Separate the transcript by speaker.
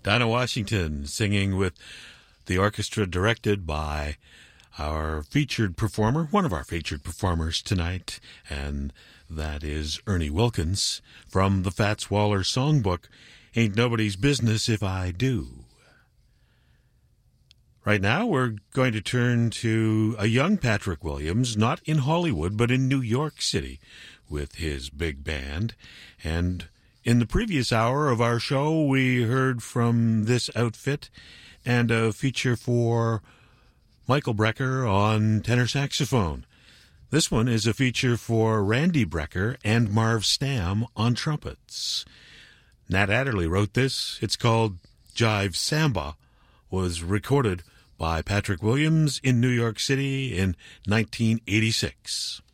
Speaker 1: Dinah Washington singing with the orchestra directed by our featured performer, one of our featured performers tonight, and that is Ernie Wilkins from the Fats Waller songbook, Ain't Nobody's Business If I Do. Right now we're going to turn to a young Patrick Williams, not in Hollywood, but in New York City with his big band. And in the previous hour of our show, we heard from this outfit and a feature for Michael Brecker on tenor saxophone. This one is a feature for Randy Brecker and Marv Stam on trumpets. Nat Adderley wrote this. It's called Jive Samba, was recorded by Patrick Williams in New York City in 1986.